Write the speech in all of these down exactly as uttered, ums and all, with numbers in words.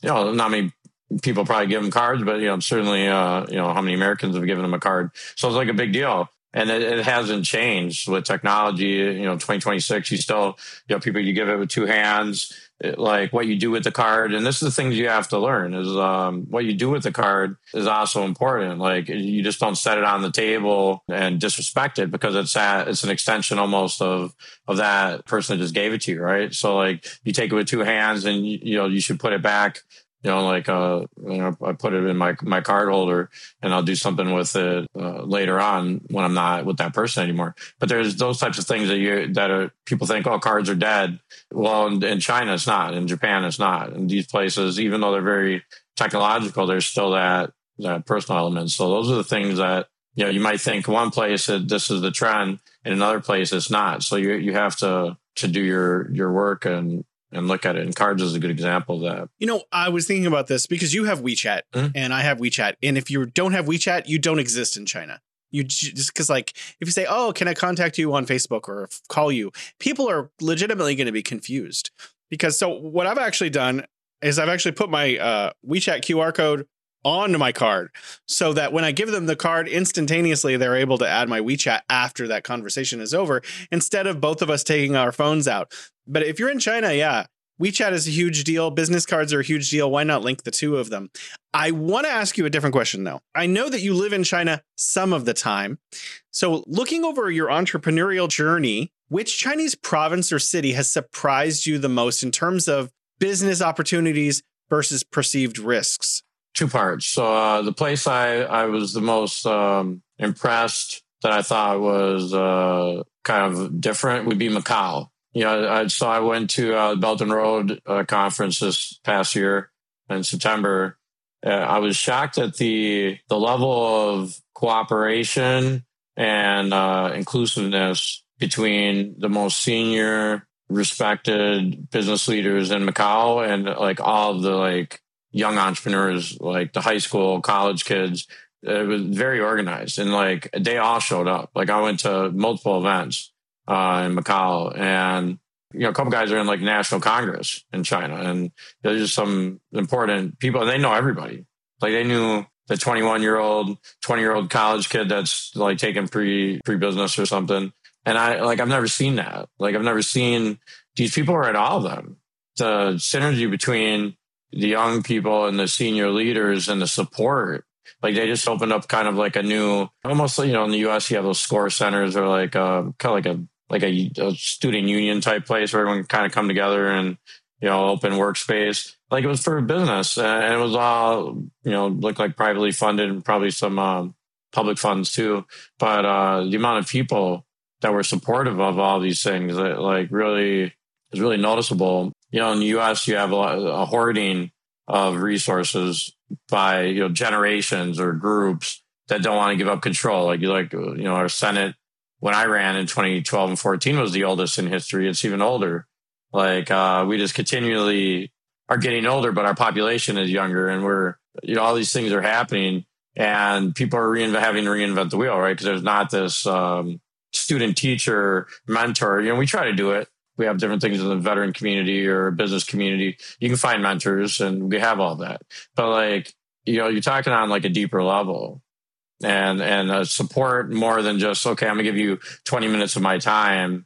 you know, not many people probably give them cards, but, you know, certainly, uh, you know, how many Americans have given them a card. So it's like a big deal. And it, it hasn't changed with technology. You know, twenty twenty-six, you still, you know, people, you give it with two hands, it, like what you do with the card. And this is the things you have to learn is um, what you do with the card is also important. Like you just don't set it on the table and disrespect it because it's at, it's an extension almost of, of that person that just gave it to you. Right. So like you take it with two hands and, you, you know, you should put it back. You know, like, uh, you know, I put it in my, my card holder and I'll do something with it uh, later on when I'm not with that person anymore. But there's those types of things that you, that are, people think, oh, cards are dead. Well, in, in China, it's not. In Japan, it's not. In these places, even though they're very technological, there's still that, that personal element. So those are the things that, you know, you might think one place that this is the trend, in another place it's not. So you, you have to, to do your, your work and, and look at it. And cards is a good example of that. You know, I was thinking about this because you have WeChat mm-hmm. and I have WeChat. And if you don't have WeChat, you don't exist in China. You just because like if you say, oh, can I contact you on Facebook or call you? People are legitimately going to be confused because so what I've actually done is I've actually put my uh, WeChat Q R code onto my card so that when I give them the card instantaneously, they're able to add my WeChat after that conversation is over instead of both of us taking our phones out. But if you're in China, yeah, WeChat is a huge deal. Business cards are a huge deal. Why not link the two of them? I want to ask you a different question, though. I know that you live in China some of the time. So looking over your entrepreneurial journey, which Chinese province or city has surprised you the most in terms of business opportunities versus perceived risks? Two parts. So uh, the place I, I was the most um, impressed that I thought was uh, kind of different would be Macau. You know, I, so I went to uh, the Belt and Road uh, conference this past year in September. Uh, I was shocked at the the level of cooperation and uh, inclusiveness between the most senior, respected business leaders in Macau and like all of the like young entrepreneurs, like the high school, college kids. It was very organized and like they all showed up. Like I went to multiple events uh, in Macau and, you know, a couple guys are in like National Congress in China and there's just some important people and they know everybody. Like they knew the twenty-one year old, twenty year old college kid that's like taking pre pre business or something. And I like, I've never seen that. Like I've never seen these people are at all of them. The synergy between the young people and the senior leaders and the support, like they just opened up kind of like a new, almost, you know, in the U S you have those score centers or like a, kind of like a, like a, a student union type place where everyone kind of come together and, you know, open workspace. Like it was for business and it was all, you know, looked like privately funded and probably some um, public funds too. But uh, the amount of people that were supportive of all these things, that, like really is really noticeable. You know, in the U S you have a, a hoarding of resources by, you know, generations or groups that don't want to give up control. Like you like, you know, our Senate, when I ran in twenty twelve and fourteen was the oldest in history. It's even older. Like, uh, we just continually are getting older, but our population is younger and we're, you know, all these things are happening and people are reinvent, having to reinvent the wheel, right? Because there's not this, um, student teacher mentor. You know, we try to do it. We have different things in the veteran community or business community. You can find mentors and we have all that. But like, you know, you're talking on like a deeper level and, and uh, support more than just, okay, I'm gonna give you twenty minutes of my time.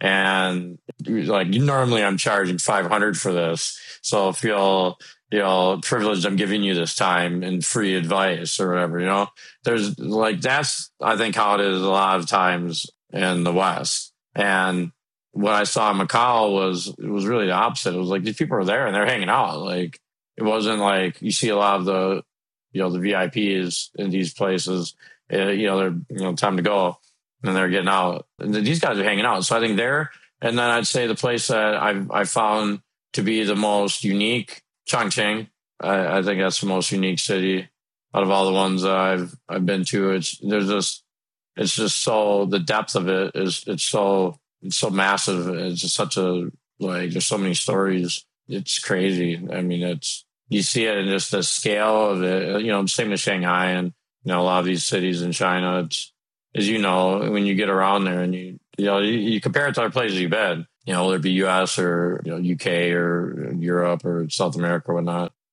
And like normally I'm charging five hundred for this. So feel, you know, privileged I'm giving you this time and free advice or whatever, you know, there's like, that's, I think how it is a lot of times in the West. And what I saw in Macau was, it was really the opposite. It was like these people are there and they're hanging out. Like it wasn't like you see a lot of the, you know, the V I Ps in these places, uh, you know, they're, you know, time to go and they're getting out. And these guys are hanging out. So I think they're, and then I'd say the place that I've, I found to be the most unique, Chongqing. I, I think that's the most unique city out of all the ones that I've, I've been to. It's, there's just, it's just so, the depth of it is, it's so, it's so massive. It's just such a, like, there's so many stories. It's crazy. I mean, it's, you see it in just the scale of it, you know, same as Shanghai and, you know, a lot of these cities in China. It's, as you know, when you get around there and you, you know, you, you compare it to other places you've been, you know, whether it be U S or, you know, U K or Europe or South America or whatnot.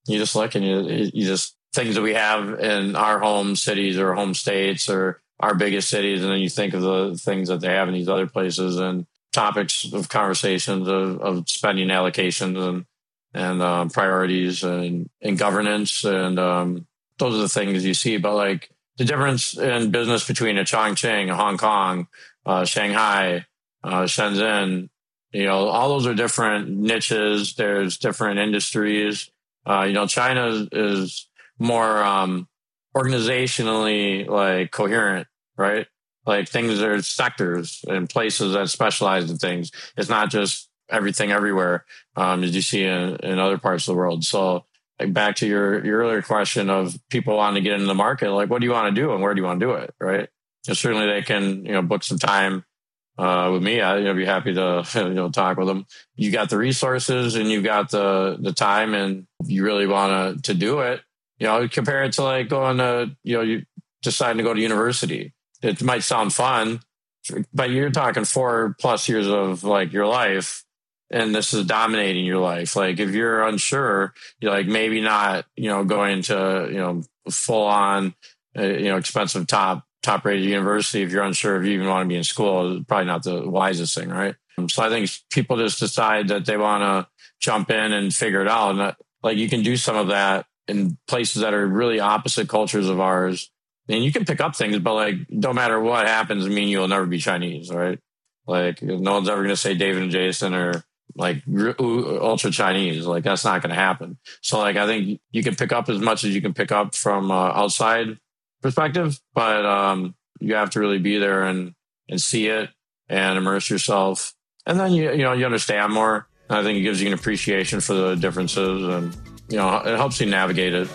You just look and you, you just things that we have in our home cities or home states or our biggest cities. And then you think of the things that they have in these other places and topics of conversations of, of spending allocations and, and um, priorities and, and governance. And um, those are the things you see. But like the difference in business between a Chongqing, a Hong Kong, uh, Shanghai, uh, Shenzhen, you know, all those are different niches. There's different industries. Uh, you know, China is, is more um, organizationally like coherent, right? Like things are sectors and places that specialize in things. It's not just everything everywhere, um, as you see in, in other parts of the world. So like back to your, your earlier question of people wanting to get into the market, like what do you want to do and where do you want to do it, right? And certainly they can, you know, book some time Uh, with me. I'd you know, be happy to you know talk with them. You got the resources and you got the the time, and you really want to to do it. You know, compare it to like going to you know you deciding to go to university. It might sound fun, but you're talking four plus years of like your life, and this is dominating your life. Like if you're unsure, you're like maybe not you know going to you know full on uh, you know expensive top. top rated university, if you're unsure if you even want to be in school, is probably not the wisest thing, right? So I think people just decide that they want to jump in and figure it out. And that, like you can do some of that in places that are really opposite cultures of ours. And you can pick up things, but like no matter what happens, I mean, you'll never be Chinese, right? Like no one's ever going to say David and Jason are like ultra Chinese. Like that's not going to happen. So like I think you can pick up as much as you can pick up from uh, outside perspective, but um, you have to really be there and and see it and immerse yourself, and then you you know you understand more. And I think it gives you an appreciation for the differences, and you know it helps you navigate it.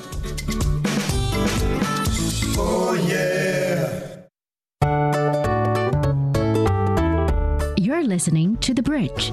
Oh yeah! You're listening to The Bridge.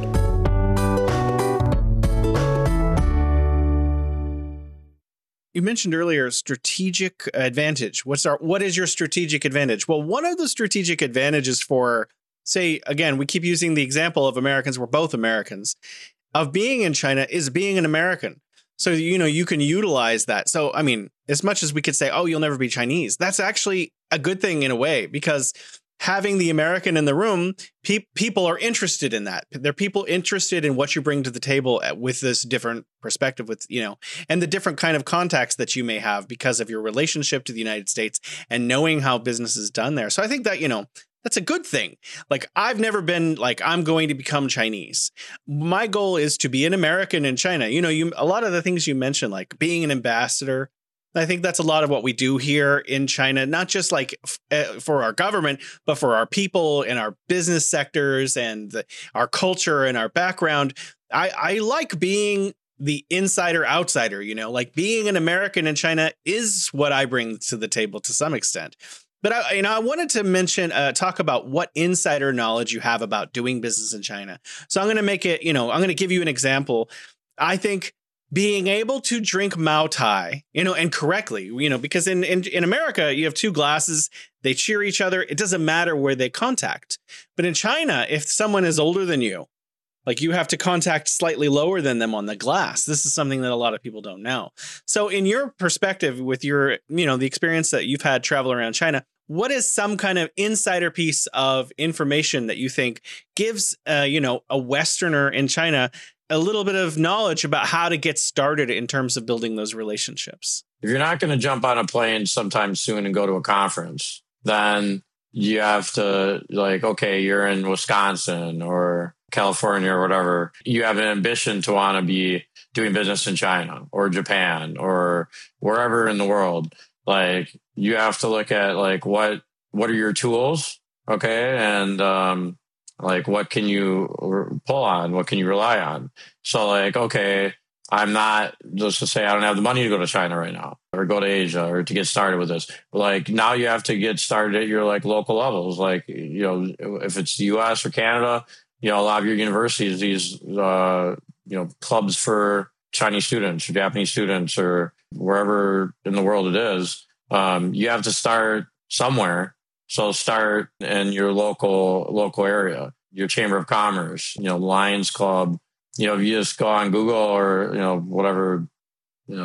You mentioned earlier strategic advantage. What's our what is your strategic advantage? Well, one of the strategic advantages for, say, again, we keep using the example of Americans, we're both Americans, of being in China is being an American. So, you know, you can utilize that. So, I mean, as much as we could say, oh, you'll never be Chinese, that's actually a good thing in a way, because having the American in the room, pe- people are interested in that. They're people interested in what you bring to the table with this different perspective, with, you know, and the different kind of contacts that you may have because of your relationship to the United States and knowing how business is done there. So I think that, you know, that's a good thing. Like I've never been like, I'm going to become Chinese. My goal is to be an American in China. You know, you, a lot of the things you mentioned, like being an ambassador, I think that's a lot of what we do here in China, not just like f- for our government, but for our people and our business sectors and the, our culture and our background. I, I like being the insider outsider, you know, like being an American in China is what I bring to the table to some extent. But I, you know, I wanted to mention, uh, talk about what insider knowledge you have about doing business in China. So I'm going to make it, you know, I'm going to give you an example. I think being able to drink Mao Tai, you know, and correctly, you know, because in, in, in America, you have two glasses, they cheer each other. It doesn't matter where they contact. But in China, if someone is older than you, like you have to contact slightly lower than them on the glass. This is something that a lot of people don't know. So in your perspective, with your, you know, the experience that you've had travel around China, what is some kind of insider piece of information that you think gives, uh, you know, a Westerner in China a little bit of knowledge about how to get started in terms of building those relationships? If you're not going to jump on a plane sometime soon and go to a conference, then you have to like, okay, you're in Wisconsin or California or whatever. You have an ambition to want to be doing business in China or Japan or wherever in the world. Like you have to look at like, what, what are your tools? Okay. And, um, like, what can you pull on? What can you rely on? So like, okay, I'm not, let's just say I don't have the money to go to China right now or go to Asia or to get started with this. But like now you have to get started at your like local levels. Like, you know, if it's the U S or Canada, you know, a lot of your universities, these, uh, you know, clubs for Chinese students or Japanese students or wherever in the world it is, um, you have to start somewhere. So start in your local local area, your Chamber of Commerce, you know, Lions Club. You know, if you just go on Google or, you know, whatever